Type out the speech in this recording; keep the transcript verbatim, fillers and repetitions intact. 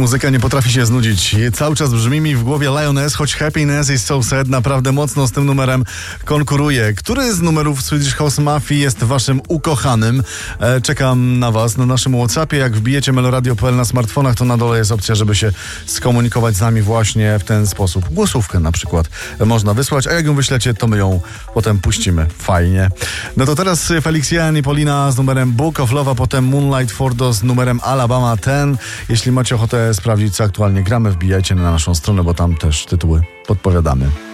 muzyka nie potrafi się znudzić. Cały czas brzmi mi w głowie Lioness, choć Happiness is so sad naprawdę mocno z tym numerem konkuruje. Który z numerów Swedish House Mafii jest waszym ukochanym? E, czekam na was na naszym WhatsAppie. Jak wbijecie meloradio kropka p l na smartfonach, to na dole jest opcja, żeby się skomunikować z nami właśnie w ten sposób. Głosówkę na przykład można wysłać, a jak ją wyślecie, to my ją potem puścimy. Fajnie. No to teraz Felix Jan i Polina z numerem Book of Love, a potem Moonlight Fordo z numerem Alabama ten. Jeśli macie ochotę sprawdzić, co aktualnie gramy, wbijajcie na naszą stronę, bo tam też tytuły podpowiadamy.